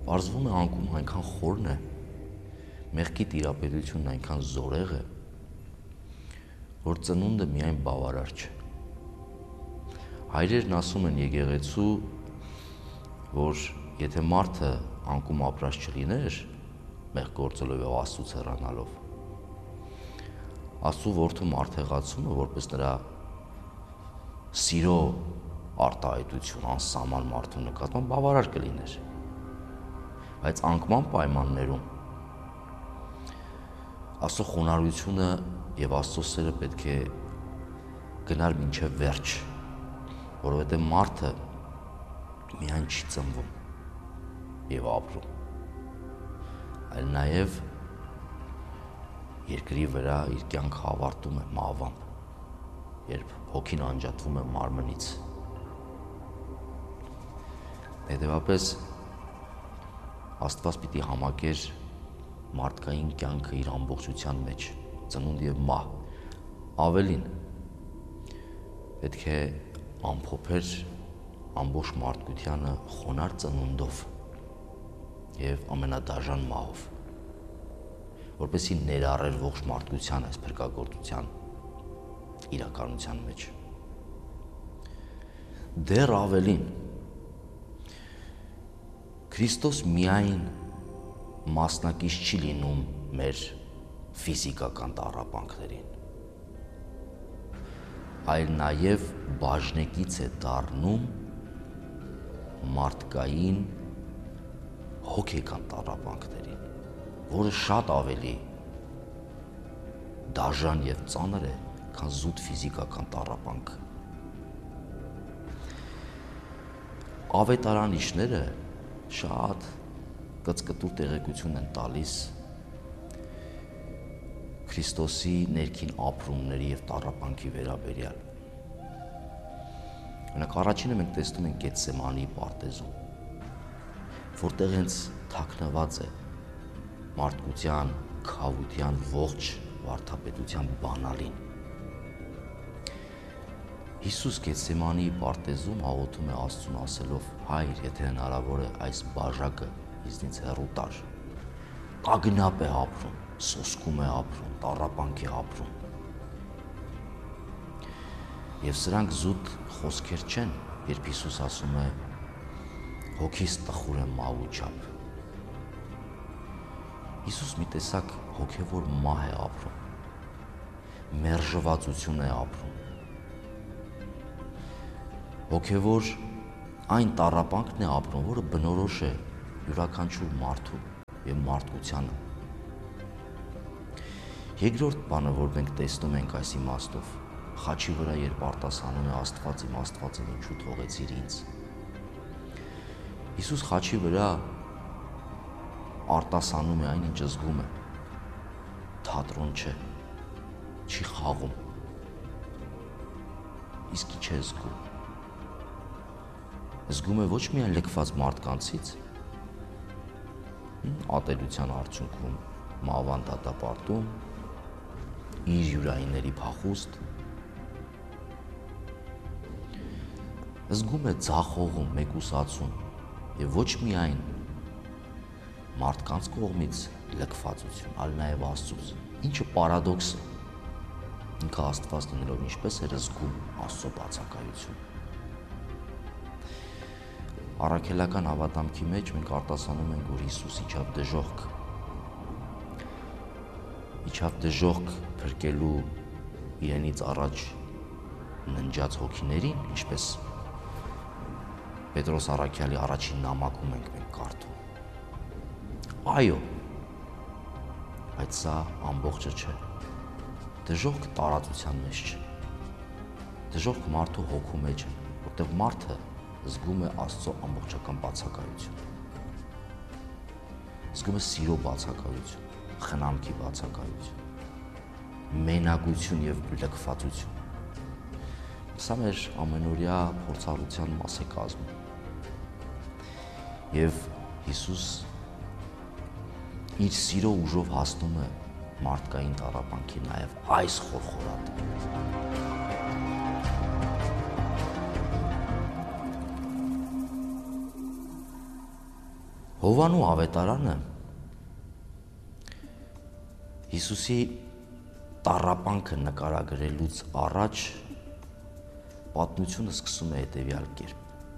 Պարզվում է անկում այնքան խորն է, մեղքի տիրապետությունն այնքան զորեղ է, որ ծնունդը միայն բավարար չէ։ Հայրերն ասում են եկեղեցու, որ եթե մարդը անկում ապրած չլիներ, մեղք գործելով եւ Աստծուց հեռանալով, Աստծու որդու մարդեղացումը որպես նրա սիրո արտահայտություն անսահման մարդու նկատմամբ բավարար կլիներ։ Բայց անկման պայմաններում Աստծո խոնարհությունը եւ Աստծո սերը պետք է գնար մինչև վերջ, որովհետեւ մարդը միայն չի ծնվում եւ ապրում, այլ նաեւ երկրի վրա իր կյանքը ավարտում է մահվամբ, երբ հոգին անջատվում է մարմնից։ Հետևաբար Աստված պիտի համակեր մարդկային կյանքը իր ամբողջության մեջ, ծնունդ եւ մահ։ Ավելին, պետք է ամփոփեր ամբողջ մարդկությանը խոնարհ ծնունդով եւ ամենադաժան մահով, որպեսզի ներառեր ողջ մարդկության այս փրկagorցության իրականության մեջ։ Դեռ ավելին, Քրիստոս միայն մասնակից չի լինում մեր ֆիզիկական տառապանքներին, այլ նաև բաժնեկից է դառնում մարդկային հոգեկան տառապանքներին, որը շատ ավելի դաժան եւ ծանր է, քան զուտ ֆիզիկական տառապանքը։ Ավետարանիչները շատ կծկտուր տեղեկություն են տալիս Քրիստոսի ներքին ապրումների եւ տառապանքի վերաբերյալ։ Օրինակ առաջինը մենք տեսնում ենք Գեթսեմանի պարտեզում, որտեղ հենց թաքնված է մարդկության, քավության ողջ վարդապետության բանալին։ Հիսուս Գեթսեմանի պարտեզում աղոթում է Աստծուն ասելով. «Հայր, եթե հնարավոր է, այս բաժակը ինձնից հեռու տար»։ Տագնապ է ապրում, սոսկում է ապրում, տառապանք է ապրում։ Եվ սրանք զուտ խոսքեր չեն, երբ Հիսուս ասում է. «Հոգիս տխուր է մահու չափ»։ Հիսուս մի տեսակ հոգևոր մահ է ապրում, մերժվածություն է ապրում, հոգևոր այն տառապանքն է ապրում, որը բնորոշ է յուրաքանչյուր մարդու եւ մարդկությանը։ Երկրորդ բանը, որ մենք տեսնում ենք այս իմաստով, խաչի վրա երբ արտասանում է Աստված իմ Աստվածը ինչու թողեցիր ինձ։ Հիսուս խաչի վրա արտասանում է այն, ինչ զգում է։ Թատրոն չէ, չի խաղում, իսկի չէ զգում։ Զգում է ոչ միայն լքված մարդկանցից, ատելության արդյունքում մահվան դատապարտում, իր յուրայինների փախուստ, զգում է ձախողում, մեկուսացում եւ ոչ միայն մարդկանց կողմից լքվածություն, այլ նաեւ Աստծուց, ինչը պարադոքս է։ Ինքը Աստված լինելով ինչպես էր զգում Աստծո բացակայություն։ Առաքելական հավատամքի մեջ մենք արտասանում ենք, որ Հիսուս իջավ դժոխք փրկելու իրենից առաջ ննջած հոգիներին, ինչպես Պետրոս առաքյալի առաջին նամակում ենք մենք կարդում։ Այո, բայց սա ամբողջը չէ։ Դժոխքը տարածության մեջ չէ։ Դժոխքը մարդու հոգու մեջ է, որտեղ մարդը զգում է Աստծո ամբողջական բացակայություն։ Զգում է սիրո բացակայություն, խնամքի բացակայություն, մենակություն եւ լքվածություն։ Սա մեր ամենօրյա փորձառության մաս է կազմում։ Եվ Հիսուս իր սիրո ուժով հասնում է մարդկային տառապանքի նաեւ այս խորխորատը։ Հովանու ավետարանը Հիսուսի տառապանքը նկարագրելուց առաջ պատմությունը սկսում է հետևյալ կերպ.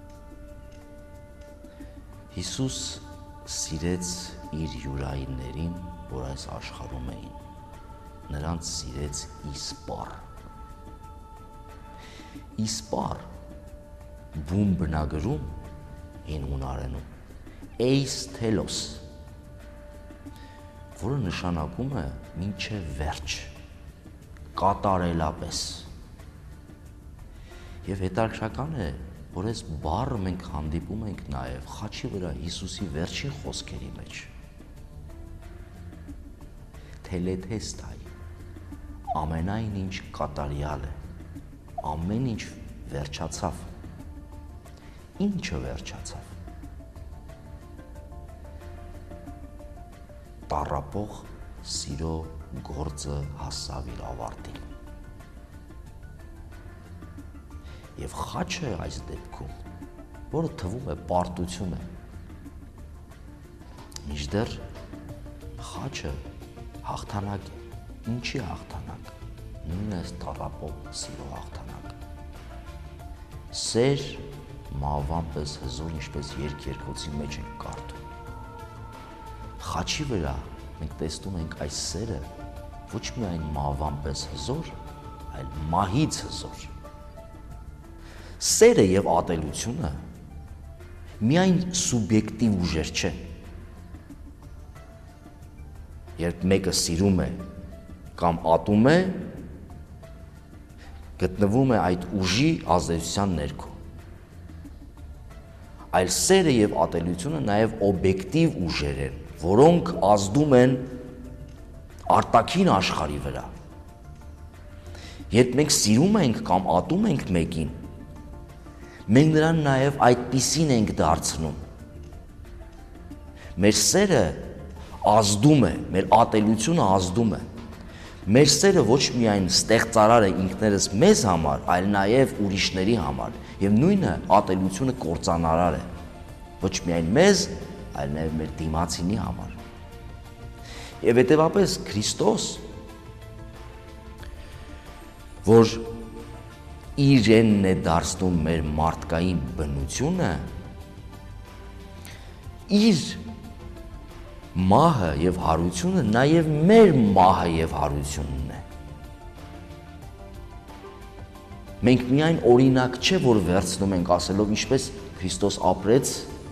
Հիսուս սիրեց իր յուրայիններին, որ այս աշխարհում էին, նրանց սիրեց իսպառ։ Իսպառ բուն բնագրում հին հունարենում էյս թելոս, որը նշանակում է մինչև վերջ, կատարելապես։ Եվ հետաքրքրական է, որ այս բառը մենք հանդիպում ենք նաև խաչի վրա Հիսուսի վերջին խոսքերի մեջ։ Թելեթեստայ, ամենայն ինչ կատարյալ է, ամեն ինչ վերջացավ։ Ինչը վերջացավ։ Տառապող սիրո գործը հասավ իր ավարտին։ Եվ խաչը այս դեպքում, որը թվում է պարտություն է, մինչդեռ խաչը հաղթանակ է։ Ինչի հաղթանակ։ Նույնն է տառապող սիրո հաղթանակ։ Սեր մահվան պես հզոր, ինչպես երկերկոցի մեջ ենք կարդում։ Խաչի վրա մենք տեսնում ենք այս սերը ոչ միայն մահվան պես հզոր, այլ մահից հզոր։ Սերը եւ ատելությունը միայն սուբյեկտիվ ուժեր չեն։ Երբ մեկը սիրում է կամ ատում է, գտնվում է այդ ուժի ազդեցության ներքո։ Այլ սերը եւ ատելությունը նաեւ օբյեկտիվ ուժեր են, որոնք ազդում են արտաքին աշխարհի վրա։ Երբ մենք սիրում ենք կամ ատում ենք մեկին, մենք նրան նաև այդպիսին ենք դարձնում։ Մեր սերը ազդում է, մեր ատելությունը ազդում է։ Մեր սերը ոչ միայն ստեղծարար է ինքներս մեզ համար, այլ նաև ուրիշների համար։ Եվ նույնը ատելությունը կործանարար է։ Ոչ միայն մեզ, այլ նաև մեր դիմացինի համար։ Եվ հետևապես Քրիստոս, որ իրենն է դարձնում մեր մարդկային բնությունը, իր մահը եւ հարությունը նաեւ մեր մահը եւ հարությունն է։ Մենք միայն օրինակ չէ, որ վերցնում ենք ասելով ինչպես Քրիստոս ապրեց,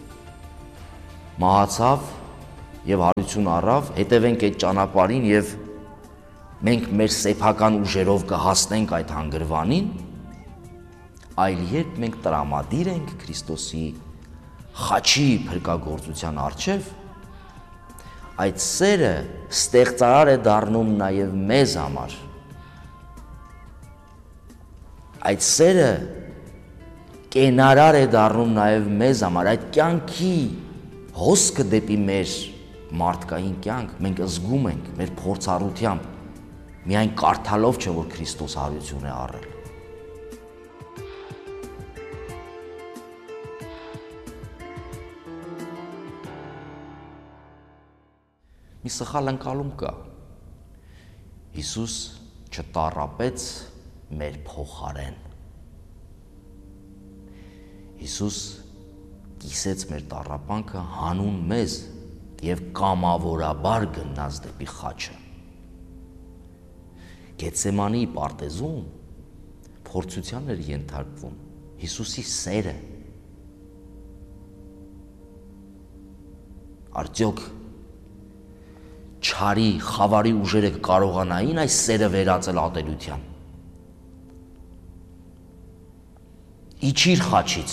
մահացավ եւ հարություն առավ, հետևենք այդ ճանապարհին եւ մենք մեր սեփական ուժերով կհասնենք այդ հանգրվանին, այլ երբ մենք տրամադիր ենք Քրիստոսի խաչի փրկագործության առջև, այդ սերը ստեղծարար է դառնում նաև մեզ համար։ Այդ սերը կենարար է դառնում նաև մեզ համար։ Այդ կյանքի հոսքը դեպի մեր մարդկային կյանք մենք զգում ենք մեր փորձառությամբ, միայն կարդալով չէ, որ Քրիստոս հարություն է առել։ Մի սխալ ընկալում կա։ Հիսուս չտառապեց մեր փոխարեն։ Հիսուս կիսեց մեր տառապանքը հանուն մեզ եւ կամավորաբար գնաց դեպի խաչը։ Գեթսեմանի պարտեզում փորձության էր ենթարկվում Հիսուսի սերը։ Արդյոք չարի, խավարի ուժերը կարողանային այս սերը վերածել ատելության։ Իջիր խաչից,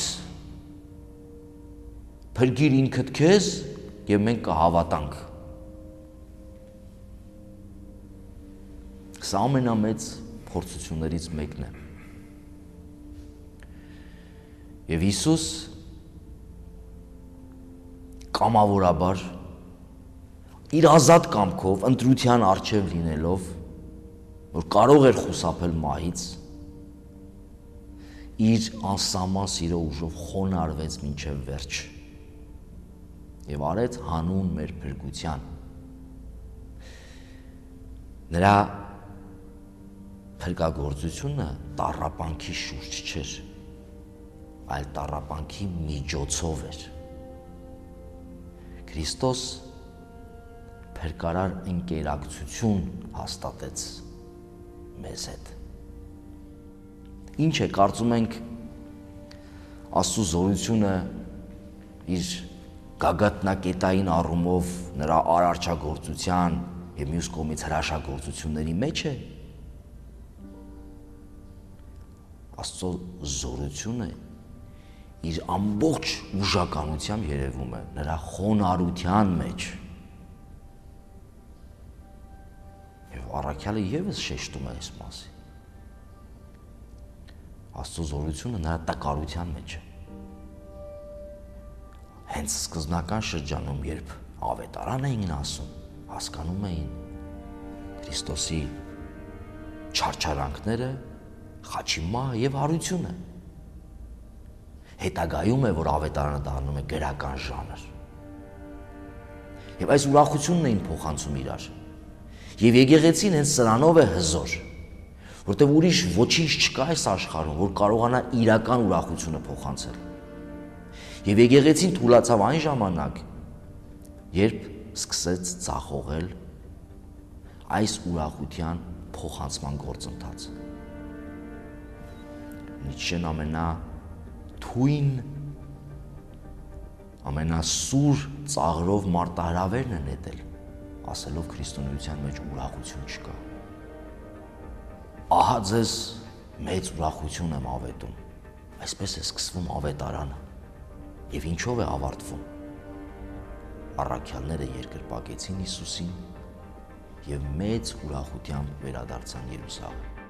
փրկիր ինքդ քեզ եւ մենք կհավատանք։ Սա ամենամեծ փորձություններից մեկն է։ Եվ Հիսուս կամավորաբար իր ազատ կամքով, ընտրության առջև լինելով, որ կարող էր խուսափել մահից, իր անսահման սիրո ուժով խոնարհվեց մինչև վերջ։ եւ արեց հանուն մեր փրկության։ Նրա փրկագործությունը տառապանքի շուրջ չէր, այլ տառապանքի միջոցով էր։ Քրիստոս փրկարար ընկերակցություն հաստատեց մեզ հետ։ Ինչ է, կարծում ենք Աստծո զորությունը իր գագաթնակետային առումով նրա արարչագործության եւ մյուս կողմից հրաշագործությունների մեջ է։ Աստծո զորությունը իր ամբողջ ուժականությամբ երևում է նրա խոնարհության մեջ։ Եվ առաքյալը եւս շեշտում է այս մասը։ Աստծո զորությունը նրա տկարության մեջ է։ Հենց սկզբնական շրջանում, երբ ավետարան էին ասում, հասկանում էին Քրիստոսի չարչարանքները, խաչիմա եւ հարությունը։ Հետագայում է, որ ավետարանը դառնում է գրական ժանր։ Եվ այս ուրախությունն էին փոխանցում իրար։ Եվ եկեղեցին հենց սրանով է հզոր, որտեղ ուրիշ ոչինչ չկա այս աշխարհում, որ կարողանա իրական ուրախությունը փոխանցել։ Եվ եկեղեցին թուլացավ այն ժամանակ, երբ սկսեց ձախողել այս ուրախության փոխանցման գործընթացը։ Նիցշեն ամենաթույն, ամենասուր ծաղրով մարտահրավերն է նետել, ասելով քրիստոնեության մեջ ուրախություն չկա։ Ահա ձեզ մեծ ուրախություն եմ ավետում։ Այսպես է սկսվում ավետարանը։ Եվ ինչով է ավարտվում։ Առաքյալները երկրպագեցին Հիսուսին եւ մեծ ուրախությամբ վերադարձան Երուսաղեմ։